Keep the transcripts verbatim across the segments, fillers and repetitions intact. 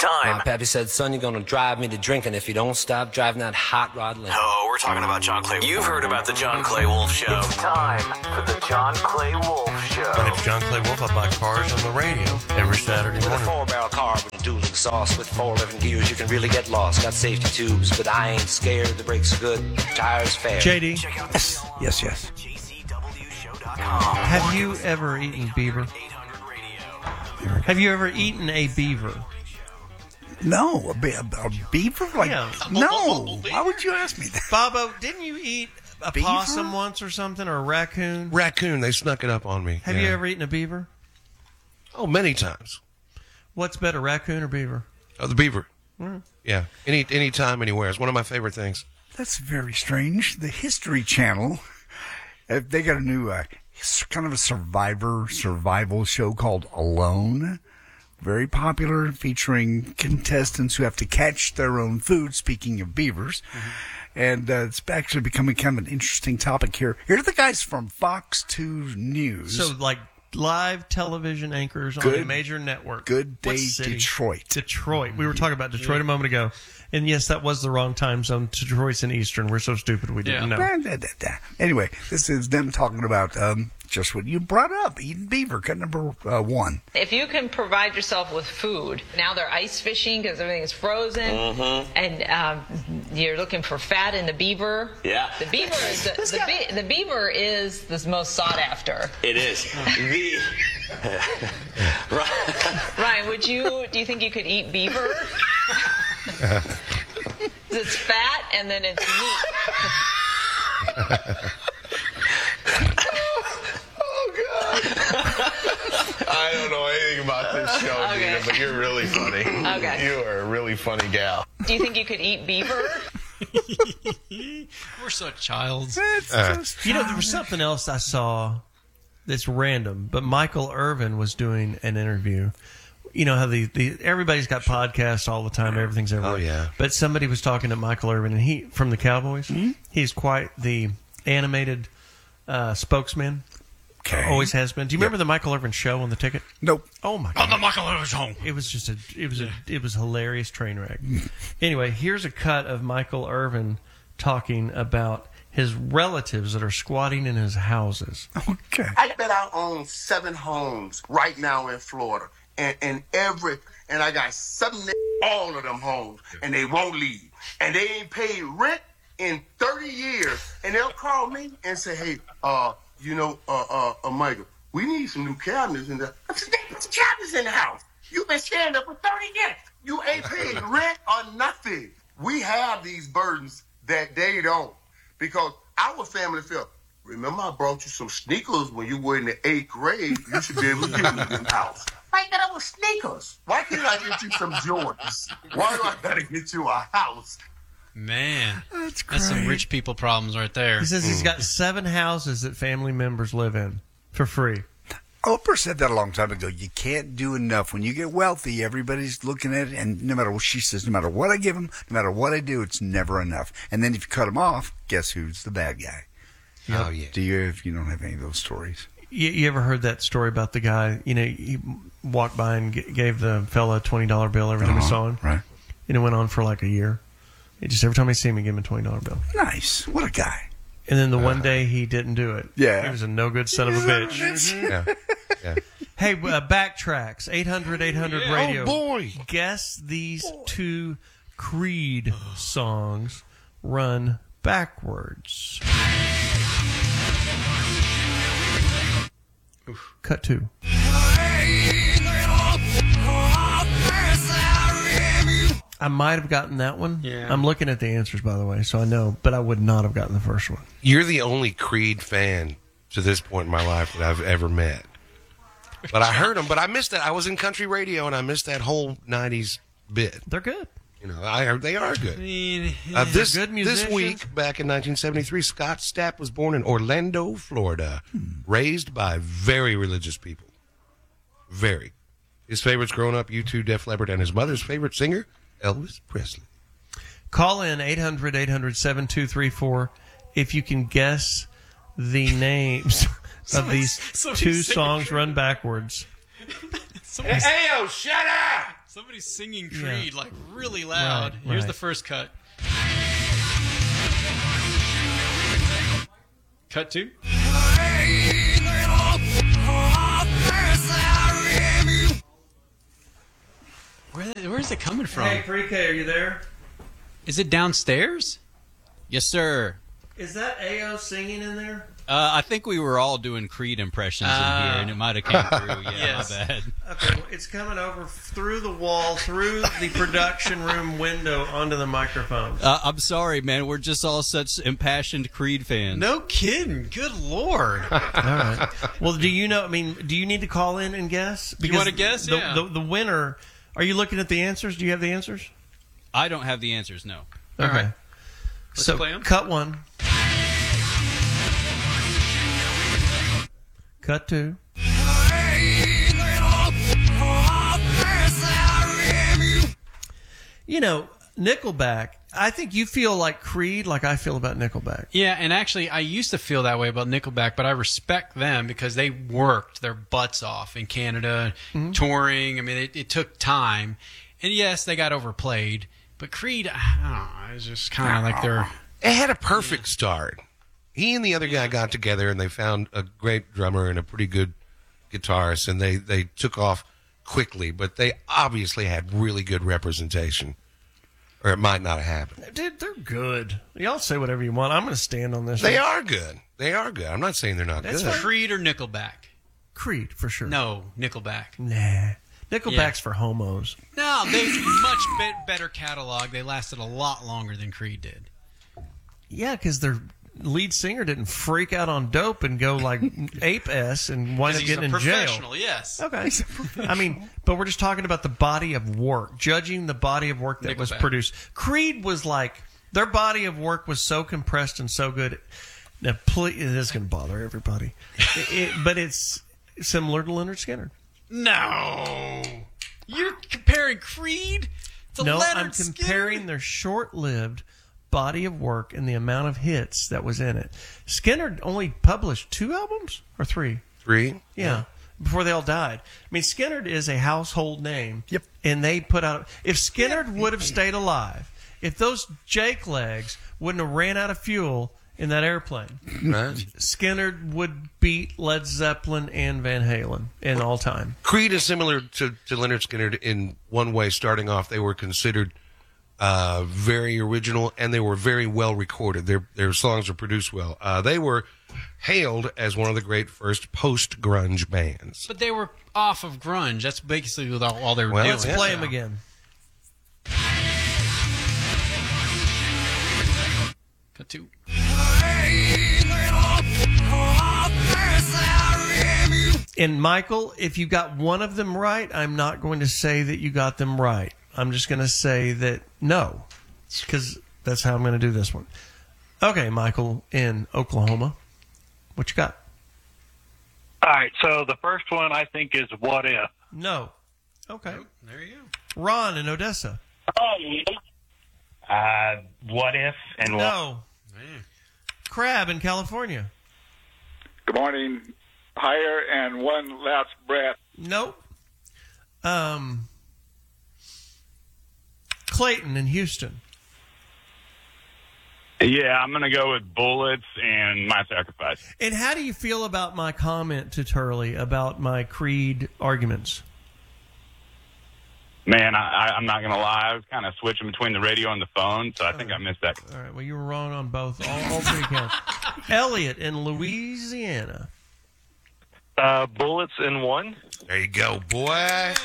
time. Uh, Pappy said, son, you're going to drive me to drinking if you don't stop driving that hot rod Lincoln. Oh, we're talking about John Clay. You've heard about the John Clay Wolf Show. It's time for the John Clay Wolf Show. My name's John Clay Wolf. I buy cars on the radio every Saturday With a morning. four-barrel car with dual exhaust with four eleven gears, you can really get lost. Got safety tubes, but I ain't scared. The brakes are good, tires fair. J D, Check out this Yes, yes. J C W show dot com. have you ever eaten beaver? Have you ever eaten a beaver? No, a, be- a, a beaver? Like, Yeah. no. Why would you ask me that? Bobo, didn't you eat a Beaver? possum once or something, or a raccoon? Raccoon, they snuck it up on me. Have Yeah. you ever eaten a beaver? Oh, many times. What's better, raccoon or beaver? Oh, the beaver. Mm. Yeah, any any time, anywhere. It's one of my favorite things. That's very strange. The History Channel, uh, they got a new uh, s- kind of a survivor survival show called Alone. Very popular, featuring contestants who have to catch their own food, speaking of beavers. Mm-hmm. And uh, it's actually becoming kind of an interesting topic here. Here are the guys from Fox two News. So, like live television anchors on Good- a major network. Good What Day city? Detroit. Detroit. We were talking about Detroit a moment ago. And yes, that was the wrong time zone. Detroit's in Eastern. We're so stupid we didn't know. Da, da, da, da. Anyway, this is them talking about um, just what you brought up, eating beaver, cut number uh, one. If you can provide yourself with food, now they're ice fishing because everything is frozen, and um, you're looking for fat in the beaver. Yeah. The beaver is the, the, be, the beaver is the most sought after. It is. The Ryan, would you? Do you think you could eat beaver? It's fat and then it's meat. I don't know anything about this show, Okay. Nina, but you're really funny. Okay. You are a really funny gal. Do you think you could eat beaver? We're so childs. You know, there was something else I saw that's random, but Michael Irvin was doing an interview. You know how the, the everybody's got podcasts all the time, everything's everywhere. Oh, yeah. But somebody was talking to Michael Irvin, and he from the Cowboys. Mm-hmm. He's quite the animated uh, spokesman. Okay. Always has been. Do you remember the Michael Irvin show on the ticket? Nope. Oh my god! On the Michael Irvin show. It was just a it was a it was a hilarious train wreck. Anyway, here's a cut of Michael Irvin talking about his relatives that are squatting in his houses. Okay. I bet I own seven homes right now in Florida. And, and every, and I got seven, all of them homes, and they won't leave. And they ain't paid rent in thirty years. And they'll call me and say, hey, uh, you know, uh, uh, uh Michael, we need some new cabinets in there. I said, they put the cabinets in the house. You've been staying there for thirty years. You ain't paid rent or nothing. We have these burdens that they don't. Because our family felt, remember I brought you some sneakers when you were in the eighth grade. You should be able to get them in the house. Why got our sneakers? Why can't I get you some Jordans? Why do I gotta get you a house? Man, That's that's some great. rich people problems right there. He says he's got seven houses that family members live in for free. Oprah said that a long time ago. You can't do enough. When you get wealthy, everybody's looking at it, and no matter what she says, no matter what I give them, no matter what I do, it's never enough. And then if you cut them off, guess who's the bad guy? Oh, yeah. Do you, if you don't have any of those stories? You, you ever heard that story about the guy? You know, he walked by and g- gave the fella a twenty dollar bill every time he Uh-huh, saw him, right. and it went on for like a year. It just every time I see him, he gave him a twenty dollar bill. Nice. What a guy. And then the one day he didn't do it. Yeah. He was a no good son of a bitch. Yeah. Yeah. Hey, uh, backtracks. eight hundred eight hundred radio. Oh, boy. Guess these two Creed songs run backwards. Cut two. I might have gotten that one. Yeah. I'm looking at the answers, by the way, so I know, but I would not have gotten the first one. You're the only Creed fan to this point in my life that I've ever met. But I heard them, but I missed that. I was in country radio, and I missed that whole nineties bit. They're good. You know, I heard they are I good. mean, Uh, this, good this musicians. week, back in nineteen seventy-three, Scott Stapp was born in Orlando, Florida, raised by very religious people. Very. His favorites growing up, U two, Def Leppard, and his mother's favorite singer, Elvis Presley. Call in eight hundred eight hundred seven two three four if you can guess the names of these somebody's two saying- songs run backwards. Somebody's, Hey, oh, shut up! Somebody's singing Yeah. Creed like really loud. Right, Here's right. the first cut. Cut two. Where, where's it coming from? Hey, Pre-K, are you there? Is it downstairs? Yes, sir. Is that A O singing in there? Uh, I think we were all doing Creed impressions Ah. in here, and it might have came through. Yeah, Yes. my bad. Okay, well, it's coming over through the wall, through the production room window onto the microphone. Uh, I'm sorry, man. We're just all such impassioned Creed fans. No kidding. Good Lord. All right. Well, do you know? I mean, do you need to call in and guess? You wanna guess? The, Yeah. the, the winner. Are you looking at the answers? Do you have the answers? I don't have the answers, no. All Okay. right. Let's So play 'em. cut one. Cut two. You know, Nickelback. I think you feel like Creed, like I feel about Nickelback. Yeah, and actually, I used to feel that way about Nickelback, but I respect them because they worked their butts off in Canada, touring. I mean, it, it took time. And yes, they got overplayed, but Creed, I don't know, it was just kind of like they're... It had a perfect start. He and the other guy got together, and they found a great drummer and a pretty good guitarist, and they, they took off quickly, but they obviously had really good representation, or it might not have happened. Dude, they're good. Y'all say whatever you want. I'm going to stand on this. They one. are good. They are good. I'm not saying they're not That's good. Creed or Nickelback? Creed, for sure. No, Nickelback. Nah. Nickelback's Yeah. for homos. No, they much be- better catalog. They lasted a lot longer than Creed did. Yeah, because their lead singer didn't freak out on dope and go like ape s and wind up He's getting a in jail. professional, yes. Okay. I mean, but we're just talking about the body of work, judging the body of work that was Nickelback. produced. Creed was like, their body of work was so compressed and so good. Now, please, it is going to bother everybody. It, it, but it's similar to Leonard Skinner. No. You're comparing Creed to no, Leonard I'm comparing Skinner? their short-lived body of work and the amount of hits that was in it. Skinner only published two albums or three? Three? Yeah. Before they all died. I mean, Skinner is a household name. Yep. And they put out. If Skinner would have stayed alive, if those Jake legs wouldn't have ran out of fuel in that airplane, Right. Skinner would beat Led Zeppelin and Van Halen in all time. Creed is similar to, to Leonard Skinner in one way. Starting off, they were considered uh, very original, and they were very well recorded. Their their songs were produced well. Uh, they were hailed as one of the great first post grunge bands. But they were off of grunge. That's basically all, all they were Well, doing. Let's yeah. play them again. Cut two. And Michael, if you got one of them right, I'm not going to say that you got them right. I'm just going to say that no, because that's how I'm going to do this one. Okay, Michael in Oklahoma, what you got? All right, so the first one I think is What If. No. Okay. There you go. Ron in Odessa. Uh, what If and what? No. Crab in California. Good morning. Higher and one last breath. Nope. Um, Clayton in Houston. Yeah, I'm going to go with Bullets and My Sacrifice. And how do you feel about my comment to Turley about my Creed arguments? Man, I, I, I'm not going to lie. I was kind of switching between the radio and the phone, so I think I missed that. All right. Well, you were wrong on both. All, all three counts. Elliot in Louisiana. Uh, bullets in one. There you go, boy.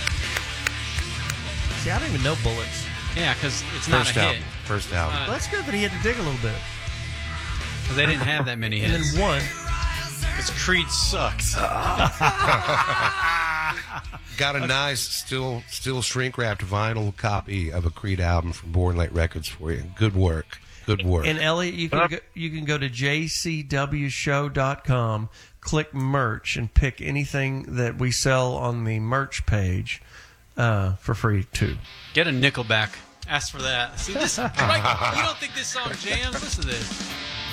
See, I don't even know Bullets. Yeah, because it's not First a album. hit. First album. Well, that's good, but he had to dig a little bit. Because they didn't have that many And hits. then one. Because Creed sucks. Got a nice, still still shrink wrapped vinyl copy of a Creed album from Born Late Records for you. Good work. Good work. And Elliot, you can go, you can go to j c w show dot com, click merch, and pick anything that we sell on the merch page uh, for free too. Get a Nickelback. Ask for that. See this? Right? You don't think this song jams? Listen to this.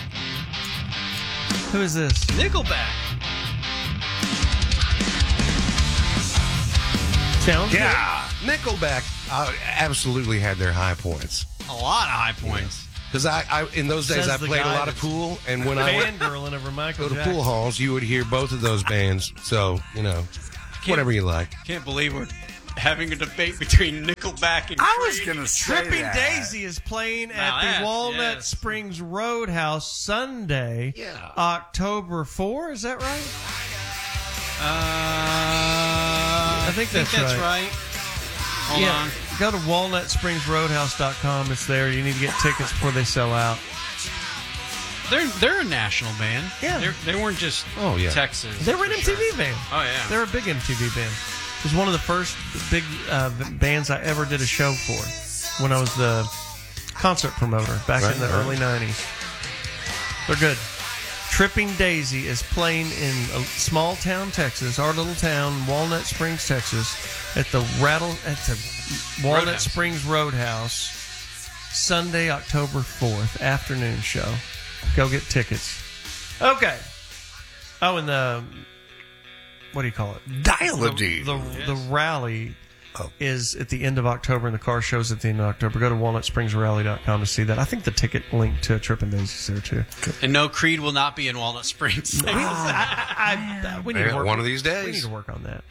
Who is this? Nickelback. Sounds Yeah. Nickelback uh, absolutely had their high points. A lot of high points. Because I, I, in those days, Says I the played a guy lot of that's pool, and when I would fangirling over Michael go to Jackson. pool halls, you would hear both of those bands. So, you know, whatever you like. Can't believe we're having a debate between Nickelback and I was Creed. going to say Tripping that. Daisy is playing Now at the that- Walnut yes. Springs Roadhouse Sunday, Yeah. October fourth. Is that right? Uh, I think that's that's right. right. Hold yeah. on. Go to walnut springs roadhouse dot com. It's there. You need to get tickets before they sell out. They're they're a national band. Yeah. They're, they weren't just Oh, yeah. Texas. They were an for M T V sure. band. Oh, yeah. They're a big M T V band. It was one of the first big uh, bands I ever did a show for when I was the concert promoter back Right, in the right. early nineties. They're good. Tripping Daisy is playing in a small town, Texas, our little town, Walnut Springs, Texas, at the Rattle at the Walnut Roadhouse. Springs Roadhouse, Sunday, October fourth, afternoon show. Go get tickets. Okay. Oh, and the what do you call it? Dial-a-dee. The, the, Yes. the rally is at the end of October, and the car show's at the end of October. Go to walnut springs rally dot com to see that. I think the ticket link to Trippin' Daisy's there, too. And no, Creed will not be in Walnut Springs. I, I, I, we need Yeah, to work one of these days. We need to work on that.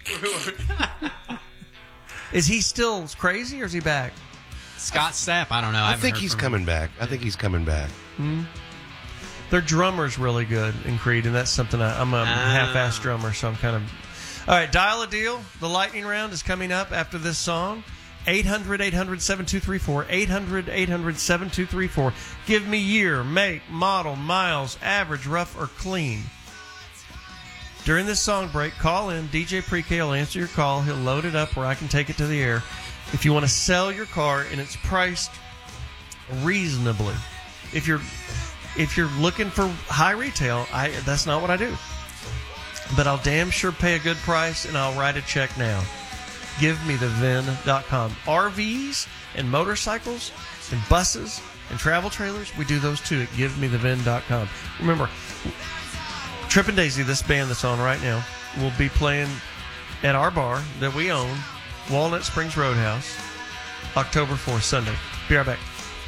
Is he still crazy, or is he back? Scott Stapp, I don't know. I, I haven't think heard he's from coming him. back. I think he's coming back. Hmm? Their drummer's really good in Creed, and that's something I, I'm a Ah. half-ass drummer, so I'm kind of... All right, dial a deal. The lightning round is coming up after this song. eight hundred, eight hundred, seven two three four. eight hundred, eight hundred, seven two three four. Give me year, make, model, miles, average, rough, or clean. During this song break, call in. D J Pre-K will answer your call. He'll load it up where I can take it to the air. If you want to sell your car and it's priced reasonably, if you're if you're looking for high retail, I that's not what I do. But I'll damn sure pay a good price, and I'll write a check now. give me the vin dot com. R Vs and motorcycles and buses and travel trailers, we do those too at give me the vin dot com. Remember, Trippin' Daisy, this band that's on right now, will be playing at our bar that we own, Walnut Springs Roadhouse, October fourth, Sunday. Be right back.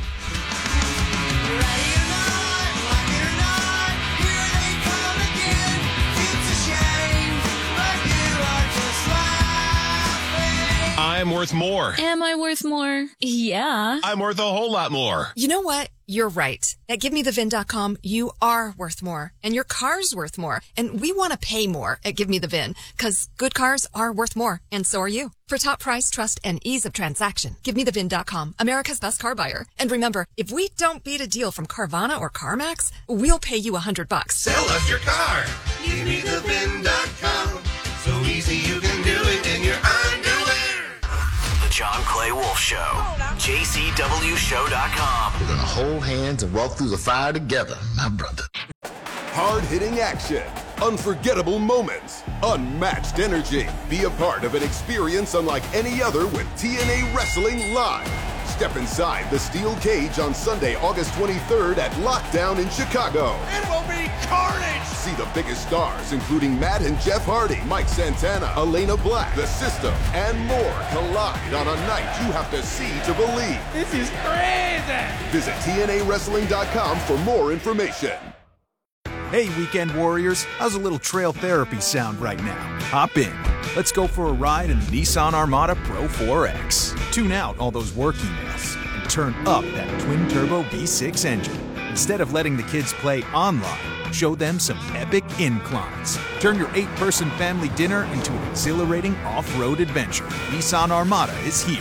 I'm worth more. Am I worth more? Yeah. I'm worth a whole lot more. You know what? You're right. At give me the vin dot com, you are worth more. And your car's worth more. And we want to pay more at Give Me The Vin, because good cars are worth more. And so are you. For top price, trust, and ease of transaction, give me the vin dot com, America's best car buyer. And remember, if we don't beat a deal from Carvana or CarMax, we'll pay you a hundred bucks. Sell us your car. give me the vin dot com. So easy you can do it in your underwear. The John Clay Wolf Show. J C W show dot com. We're gonna hold hands and walk through the fire together, my brother. Hard-hitting action, unforgettable moments, unmatched energy. Be a part of an experience unlike any other with T N A Wrestling Live. Step inside the steel cage on Sunday, August twenty-third at Lockdown in Chicago. It will be carnage. See the biggest stars, including Matt and Jeff Hardy, Mike Santana, Elena Black, The System, and more collide on a night you have to see to believe. This is crazy. Visit T N A wrestling dot com for more information. Hey, Weekend Warriors, how's a little trail therapy sound right now? Hop in. Let's go for a ride in the Nissan Armada Pro four X. Tune out all those work emails and turn up that twin-turbo V six engine. Instead of letting the kids play online, show them some epic inclines. Turn your eight-person family dinner into an exhilarating off-road adventure. Nissan Armada is here.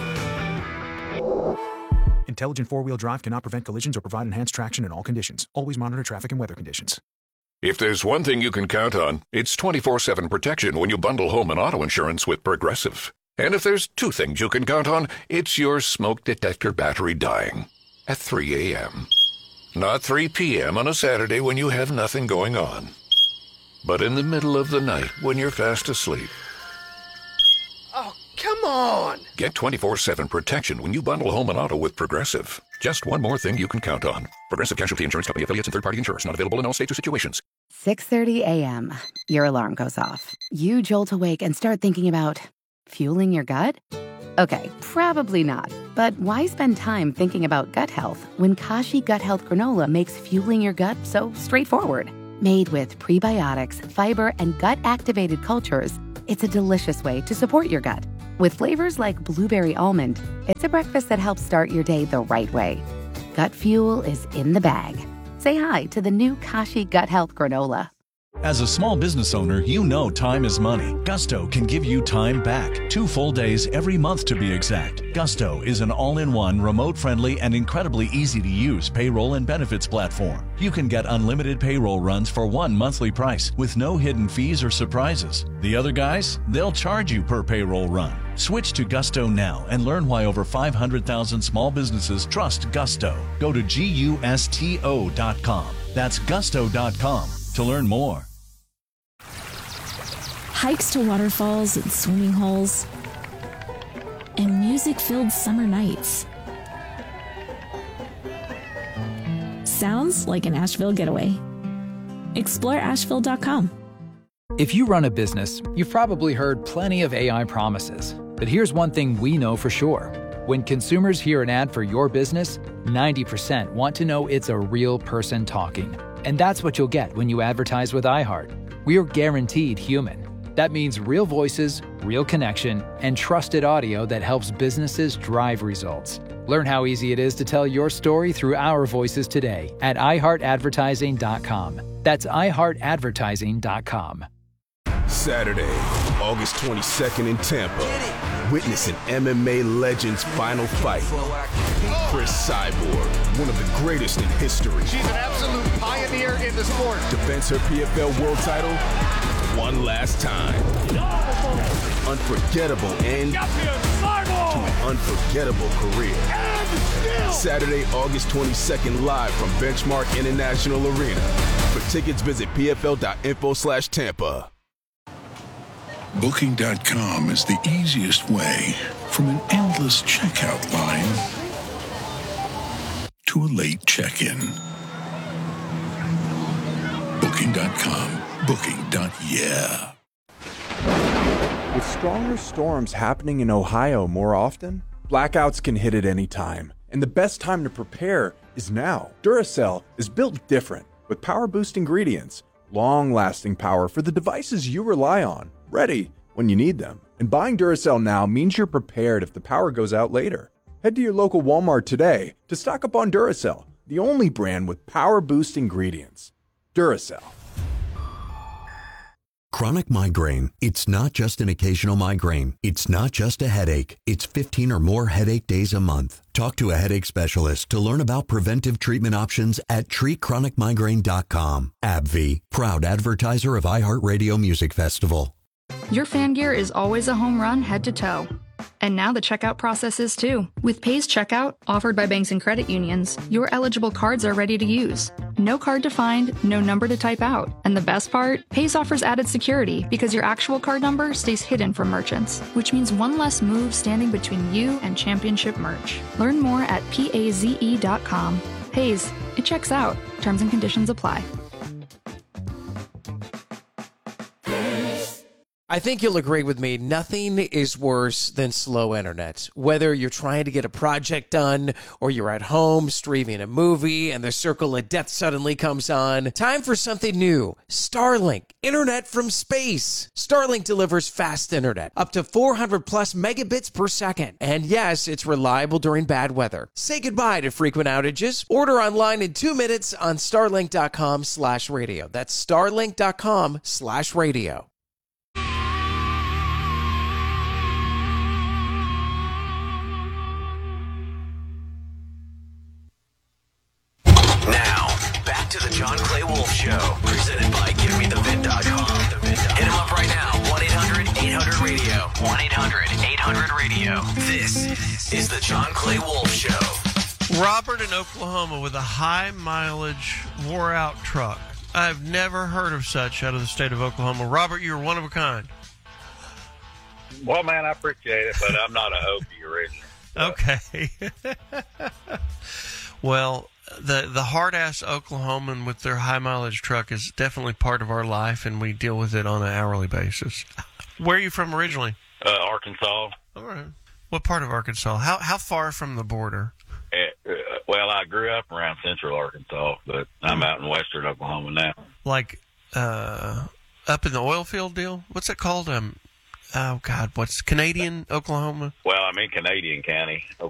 Intelligent four-wheel drive cannot prevent collisions or provide enhanced traction in all conditions. Always monitor traffic and weather conditions. If there's one thing you can count on, it's twenty-four seven protection when you bundle home and auto insurance with Progressive. And if there's two things you can count on, it's your smoke detector battery dying at three a.m. Not three p.m. on a Saturday when you have nothing going on, but in the middle of the night when you're fast asleep. Oh, come on. Get twenty-four seven protection when you bundle home and auto with Progressive. Just one more thing you can count on. Progressive Casualty Insurance Company affiliates and third-party insurers. Not available in all states or situations. six thirty a.m. Your alarm goes off. You jolt awake and start thinking about fueling your gut? Okay, probably not. But why spend time thinking about gut health when Kashi Gut Health Granola makes fueling your gut so straightforward? Made with prebiotics, fiber, and gut-activated cultures, it's a delicious way to support your gut. With flavors like blueberry almond, it's a breakfast that helps start your day the right way. Gut fuel is in the bag. Say hi to the new Kashi Gut Health Granola. As a small business owner, you know time is money. Gusto can give you time back. Two full days every month to be exact. Gusto is an all-in-one, remote-friendly, and incredibly easy-to-use payroll and benefits platform. You can get unlimited payroll runs for one monthly price with no hidden fees or surprises. The other guys, they'll charge you per payroll run. Switch to Gusto now and learn why over five hundred thousand small businesses trust Gusto. Go to gusto dot com. That's gusto dot com to learn more. Hikes to waterfalls and swimming holes, and music-filled summer nights. Sounds like an Asheville getaway. Explore asheville dot com. If you run a business, you've probably heard plenty of A I promises. But here's one thing we know for sure. When consumers hear an ad for your business, ninety percent want to know it's a real person talking. And that's what you'll get when you advertise with iHeart. We are guaranteed human. That means real voices, real connection, and trusted audio that helps businesses drive results. Learn how easy it is to tell your story through our voices today at i heart advertising dot com. That's i heart advertising dot com. Saturday, August twenty-second in Tampa. Witness an M M A legend's final fight. Chris Cyborg, one of the greatest in history. She's an absolute pioneer in the sport. Defends her P F L world title one last time. Unforgettable end to an unforgettable career. Saturday, August twenty-second, live from Benchmark International Arena. For tickets, visit p f l dot info slash Tampa. Booking dot com is the easiest way from an endless checkout line to a late check-in. Booking dot com. Booking. Yeah. With stronger storms happening in Ohio more often, blackouts can hit at any time, and the best time to prepare is now. Duracell is built different, with power-boost ingredients, long-lasting power for the devices you rely on, ready when you need them. And buying Duracell now means you're prepared if the power goes out later. Head to your local Walmart today to stock up on Duracell, the only brand with power-boost ingredients. Duracell. Chronic migraine. It's not just an occasional migraine. It's not just a headache. It's fifteen or more headache days a month. Talk to a headache specialist to learn about preventive treatment options at treat chronic migraine dot com. AbbVie, proud advertiser of iHeartRadio Music Festival. Your fan gear is always a home run head to toe. And now the checkout process is too. With Pays Checkout, offered by banks and credit unions, your eligible cards are ready to use. No card to find, no number to type out. And the best part? Pays offers added security because your actual card number stays hidden from merchants, which means one less move standing between you and championship merch. Learn more at paze dot com. Pays, it checks out. Terms and conditions apply. I think you'll agree with me, nothing is worse than slow internet. Whether you're trying to get a project done or you're at home streaming a movie and the circle of death suddenly comes on, time for something new. Starlink, internet from space. Starlink delivers fast internet, up to four hundred plus megabits per second. And yes, it's reliable during bad weather. Say goodbye to frequent outages. Order online in two minutes on starlink dot com slash radio. That's starlink dot com slash radio. To the John Clay Wolf Show, presented by give me the vin dot com. Hit him up right now, one eight hundred eight hundred radio. one eight hundred eight hundred radio. This is the John Clay Wolf Show. Robert in Oklahoma with a high mileage wore out truck. I've never heard of such out of the state of Oklahoma. Robert, you're one of a kind. Well, man, I appreciate it, but I'm not a Hokie originally. So. Okay. Well, the the hard-ass Oklahoman with their high-mileage truck is definitely part of our life, and we deal with it on an hourly basis. Where are you from originally? Uh, Arkansas. All right. What part of Arkansas? How how far from the border? Uh, well, I grew up around central Arkansas, but I'm out in western Oklahoma now. Like uh, up in the oil field deal? What's it called? Um, oh God, what's Canadian Oklahoma? Well, I'm in Canadian County,